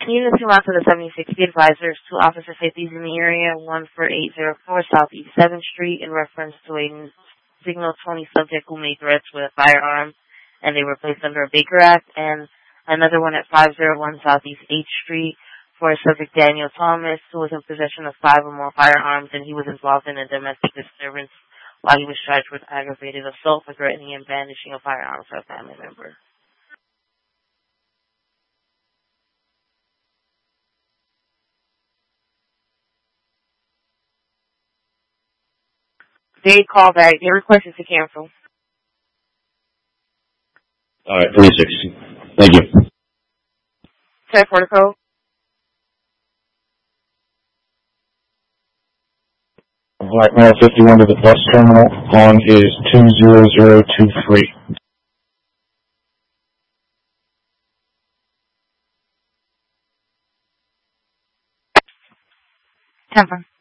Unit 2 out to the 76 be advisors, 2 officer safeties in the area, 1 for 804 Southeast 7th Street in reference to a Signal 20 subject who made threats with a firearm, and they were placed under a Baker Act, and another one at 501 Southeast 8th Street for a subject Daniel Thomas, who was in possession of 5 or more firearms, and he was involved in a domestic disturbance while he was charged with aggravated assault for threatening and brandishing a firearm for a family member. They call back. They requested to cancel. All right, 26. Thank you. Check for the code. Black male 51 to the bus terminal on is 20023. 10-4.